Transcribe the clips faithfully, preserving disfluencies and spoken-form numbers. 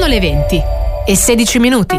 Sono le venti e sedici minuti.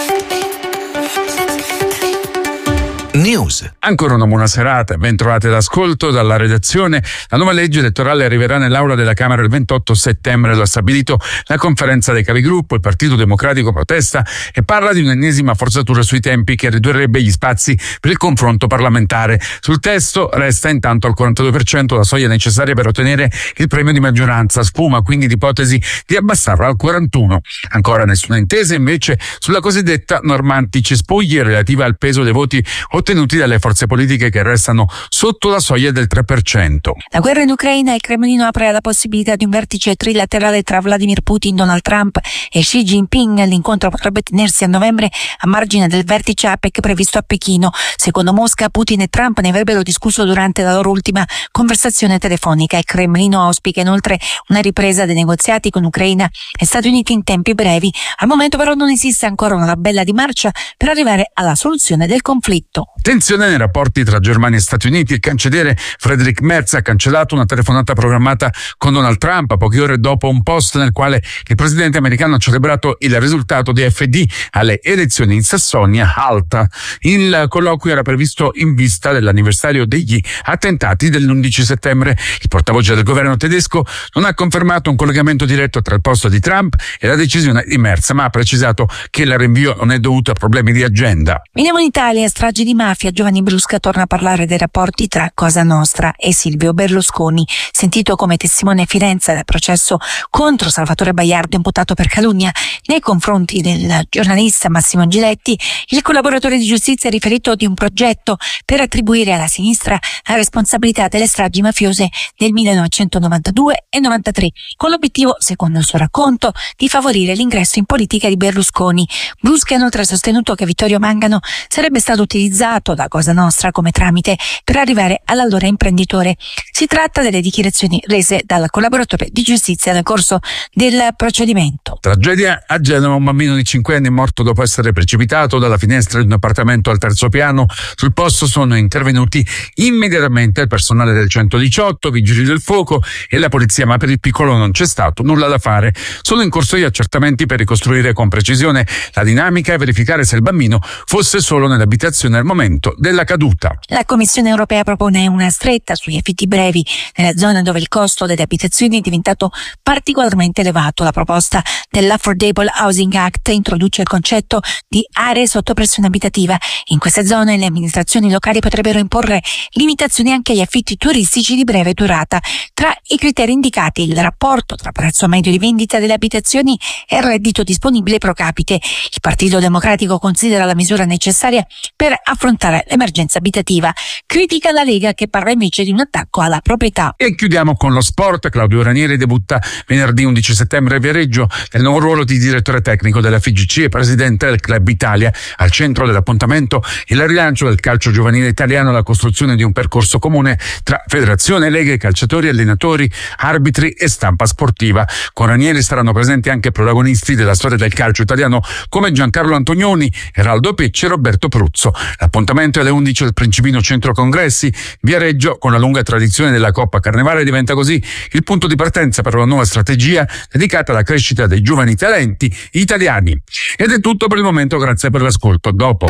News. Ancora una buona serata, ben trovate d'ascolto dalla redazione. La nuova legge elettorale arriverà nell'aula della Camera il ventotto settembre, lo ha stabilito la conferenza dei capigruppo. Il Partito Democratico protesta e parla di un'ennesima forzatura sui tempi che ridurrebbe gli spazi per il confronto parlamentare. Sul testo resta intanto al quarantadue per cento la soglia necessaria per ottenere il premio di maggioranza, sfuma quindi l'ipotesi di abbassarla al quarantuno. Ancora nessuna intesa invece sulla cosiddetta norma anticespugli relativa al peso dei voti ottenuti dalle forze politiche che restano sotto la soglia del tre per cento. La guerra in Ucraina, il Cremlino apre alla possibilità di un vertice trilaterale tra Vladimir Putin, Donald Trump e Xi Jinping. L'incontro potrebbe tenersi a novembre a margine del vertice A P E C previsto a Pechino. Secondo Mosca, Putin e Trump ne avrebbero discusso durante la loro ultima conversazione telefonica. Il Cremlino auspica inoltre una ripresa dei negoziati con Ucraina e Stati Uniti in tempi brevi. Al momento però non esiste ancora una tabella di marcia per arrivare alla soluzione del conflitto. Tensione nei rapporti tra Germania e Stati Uniti. Il cancelliere Friedrich Merz ha cancellato una telefonata programmata con Donald Trump a poche ore dopo un post nel quale il presidente americano ha celebrato il risultato di F D alle elezioni in Sassonia-Alta. Il colloquio era previsto in vista dell'anniversario degli attentati dell'undici settembre. Il portavoce del governo tedesco non ha confermato un collegamento diretto tra il posto di Trump e la decisione di Merz, ma ha precisato che il rinvio non è dovuto a problemi di agenda. Veniamo in Italia, stragi di mafia. Giovanni Brusca torna a parlare dei rapporti tra Cosa Nostra e Silvio Berlusconi. Sentito come testimone a Firenze del processo contro Salvatore Baiardo, imputato per calunnia nei confronti del giornalista Massimo Giletti, il collaboratore di giustizia ha riferito di un progetto per attribuire alla sinistra la responsabilità delle stragi mafiose del millenovecentonovantadue e novantatré, con l'obiettivo, secondo il suo racconto, di favorire l'ingresso in politica di Berlusconi. Brusca ha inoltre sostenuto che Vittorio Mangano sarebbe stato utilizzato da Cosa Nostra come tramite per arrivare all'allora imprenditore. Si tratta delle dichiarazioni rese dal collaboratore di giustizia nel corso del procedimento. Tragedia a Genova, un bambino di cinque anni è morto dopo essere precipitato dalla finestra di un appartamento al terzo piano. Sul posto sono intervenuti immediatamente il personale del centodiciotto, vigili del fuoco e la polizia, ma per il piccolo non c'è stato nulla da fare. Sono in corso gli accertamenti per ricostruire con precisione la dinamica e verificare se il bambino fosse solo nell'abitazione al momento della caduta. La Commissione europea propone una stretta sugli affitti brevi nella zona dove il costo delle abitazioni è diventato particolarmente elevato. La proposta dell'Affordable Housing Act introduce il concetto di aree sotto pressione abitativa. In queste zone le amministrazioni locali potrebbero imporre limitazioni anche agli affitti turistici di breve durata. Tra i criteri indicati il rapporto tra prezzo medio di vendita delle abitazioni e il reddito disponibile pro capite. Il Partito Democratico considera la misura necessaria per affrontare l'emergenza abitativa. Critica la Lega, che parla invece di un attacco alla proprietà. E chiudiamo con lo sport. Claudio Ranieri debutta venerdì undici settembre a Viareggio nel nuovo ruolo di direttore tecnico della F I G C e presidente del Club Italia. Al centro dell'appuntamento il rilancio del calcio giovanile italiano e la costruzione di un percorso comune tra federazione, leghe, calciatori, allenatori, arbitri e stampa sportiva. Con Ranieri saranno presenti anche protagonisti della storia del calcio italiano come Giancarlo Antonioni, Eraldo Pecci e Roberto Pruzzo. L'appuntamento è alle undici al Principino Centro Congressi. Viareggio, con la lunga tradizione della Coppa Carnevale, diventa così il punto di partenza per una nuova strategia dedicata alla crescita dei giovani talenti italiani. Ed è tutto per il momento, grazie per l'ascolto. Dopo.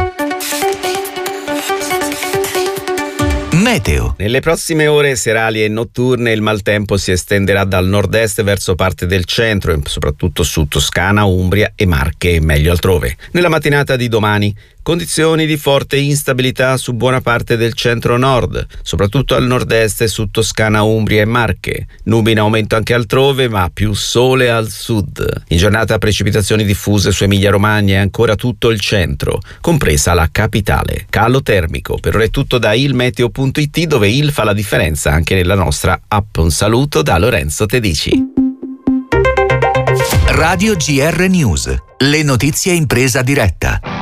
Meteo. Nelle prossime ore serali e notturne il maltempo si estenderà dal nord-est verso parte del centro, soprattutto su Toscana, Umbria e Marche e meglio altrove. Nella mattinata di domani condizioni di forte instabilità su buona parte del centro-nord, soprattutto al nord-est e su Toscana, Umbria e Marche. Nubi in aumento anche altrove, ma più sole al sud. In giornata precipitazioni diffuse su Emilia-Romagna e ancora tutto il centro, compresa la capitale. Calo termico. Per ora è tutto da ilmeteo punto it, dove il fa la differenza anche nella nostra app. Un saluto da Lorenzo Tedici. Radio G R News. Le notizie in presa diretta.